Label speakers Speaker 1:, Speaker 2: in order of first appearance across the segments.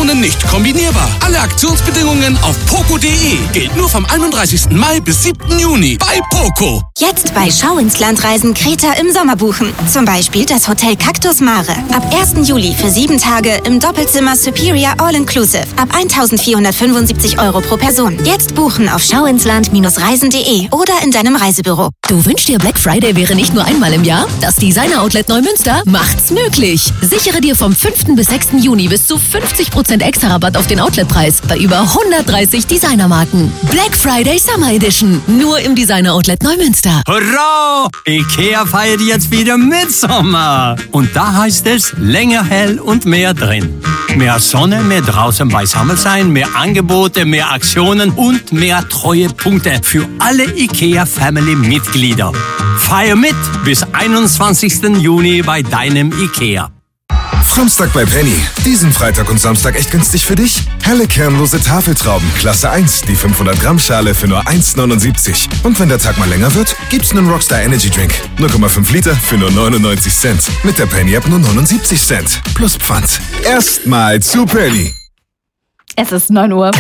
Speaker 1: Aktionen nicht kombinierbar. Alle Aktionsbedingungen auf poco.de. Gilt nur vom 31. Mai bis 7. Juni bei Poco.
Speaker 2: Jetzt bei Schau ins Land reisen Kreta im Sommer buchen. Zum Beispiel das Hotel Cactus Mare. Ab 1. Juli für 7 Tage im Doppelzimmer Superior All-Inclusive. Ab 1.475 € pro Person. Jetzt buchen auf schauinsland-reisen.de oder in deinem Reisebüro.
Speaker 3: Du wünschst dir, Black Friday wäre nicht nur einmal im Jahr? Das Designer Outlet Neumünster macht's möglich. Sichere dir vom 5. bis 6. Juni bis zu 50% extra Rabatt auf den Outletpreis bei über 130 Designermarken. Black Friday Summer Edition. Nur im Designer Outlet Neumünster.
Speaker 4: Hurra! IKEA feiert jetzt wieder Mitsommer. Und da heißt es länger hell und mehr drin. Mehr Sonne, mehr draußen beisammen sein, mehr Angebote, mehr Aktionen und mehr Treuepunkte für alle IKEA-Family-Mitglieder. Feier mit bis 21. Juni bei deinem IKEA.
Speaker 5: Samstag bei Penny. Diesen Freitag und Samstag echt günstig für dich? Helle kernlose Tafeltrauben, Klasse 1, die 500 Gramm Schale für nur 1,79. Und wenn der Tag mal länger wird, gibt's einen Rockstar Energy Drink. 0,5 Liter für nur 99 Cent. Mit der Penny App nur 79 Cent. Plus Pfand. Erstmal zu Penny.
Speaker 6: Es ist 9 Uhr.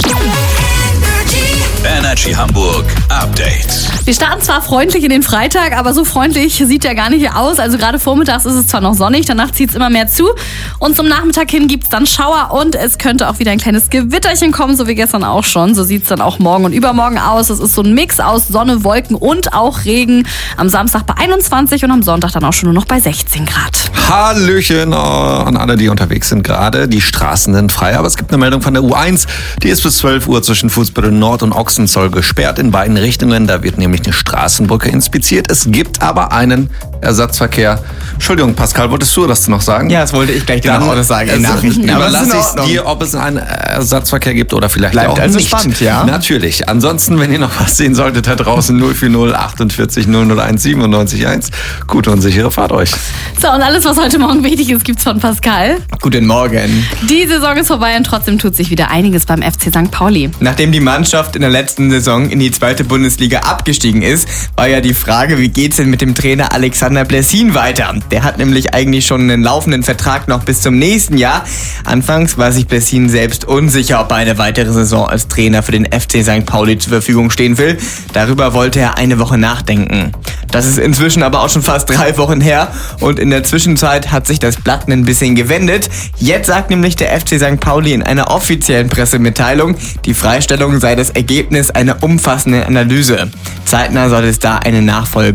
Speaker 7: Energy Hamburg Update.
Speaker 6: Wir starten zwar freundlich in den Freitag, aber so freundlich sieht der gar nicht aus. Also gerade vormittags ist es zwar noch sonnig, danach zieht es immer mehr zu. Und zum Nachmittag hin gibt es dann Schauer und es könnte auch wieder ein kleines Gewitterchen kommen, so wie gestern auch schon. So sieht es dann auch morgen und übermorgen aus. Es ist so ein Mix aus Sonne, Wolken und auch Regen. Am Samstag bei 21 und am Sonntag dann auch schon nur noch bei 16 Grad.
Speaker 8: Hallöchen an alle, die unterwegs sind gerade. Die Straßen sind frei, aber es gibt eine Meldung von der U1. Die ist bis 12 Uhr zwischen Fußbüttel Nord und Ochsenzoll gesperrt in beiden Richtungen. Da wird nämlich eine Straßenbrücke inspiziert. Es gibt aber einen Ersatzverkehr. Entschuldigung, Pascal, wolltest du das noch sagen?
Speaker 9: Ja, das wollte ich gleich genau das sagen in Nachrichten.
Speaker 8: Aber überlasse ich es dir, ob es einen Ersatzverkehr gibt oder vielleicht
Speaker 9: bleibt
Speaker 8: auch
Speaker 9: also
Speaker 8: nicht.
Speaker 9: Spannend, ja?
Speaker 8: Natürlich. Ansonsten, wenn ihr noch was sehen solltet, da draußen 040 48 001 97 1. Gute und sichere Fahrt euch.
Speaker 6: So, und alles, was heute Morgen wichtig ist, gibt's von Pascal.
Speaker 9: Guten Morgen.
Speaker 6: Die Saison ist vorbei und trotzdem tut sich wieder einiges beim FC St. Pauli.
Speaker 9: Nachdem die Mannschaft in der letzten Saison in die 2. Bundesliga abgestiegen ist, war ja die Frage, wie geht's denn mit dem Trainer Alexander Blessin weiter? Der hat nämlich eigentlich schon einen laufenden Vertrag noch bis zum nächsten Jahr. Anfangs war sich Blessin selbst unsicher, ob er eine weitere Saison als Trainer für den FC St. Pauli zur Verfügung stehen will. Darüber wollte er eine Woche nachdenken. Das ist inzwischen aber auch schon fast 3 Wochen her und in der Zwischenzeit hat sich das Blatt ein bisschen gewendet. Jetzt sagt nämlich der FC St. Pauli in einer offiziellen Pressemitteilung, die Freistellung sei das Ergebnis einer umfassenden Analyse. Zeitnah soll es da eine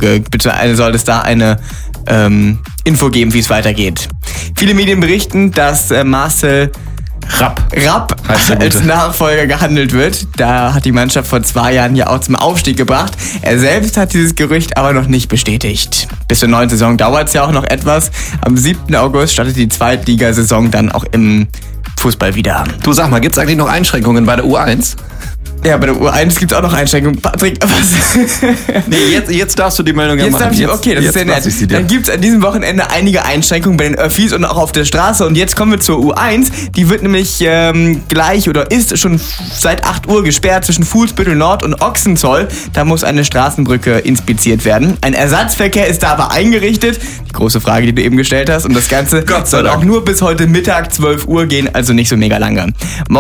Speaker 9: Info geben, wie es weitergeht. Viele Medien berichten, dass Marcel Rapp als Nachfolger gehandelt wird. Da hat die Mannschaft vor 2 Jahren ja auch zum Aufstieg gebracht. Er selbst hat dieses Gerücht aber noch nicht bestätigt. Bis zur neuen Saison dauert es ja auch noch etwas. Am 7. August startet die Zweitligasaison dann auch im Fußball wieder.
Speaker 8: Du sag mal, gibt's eigentlich noch Einschränkungen bei der U1?
Speaker 9: Ja, bei der U1 gibt es auch noch Einschränkungen. Patrick, was?
Speaker 8: Nee, jetzt darfst du die Meldung ja machen.
Speaker 9: Okay, das ist ja nett. Dann gibt es an diesem Wochenende einige Einschränkungen bei den Öffis und auch auf der Straße. Und jetzt kommen wir zur U1. Die wird nämlich gleich oder ist schon seit 8 Uhr gesperrt zwischen Fuhlsbüttel Nord und Ochsenzoll. Da muss eine Straßenbrücke inspiziert werden. Ein Ersatzverkehr ist da aber eingerichtet. Die große Frage, die du eben gestellt hast. Und das Ganze soll auch nur bis heute Mittag 12 Uhr gehen, also nicht so mega lange.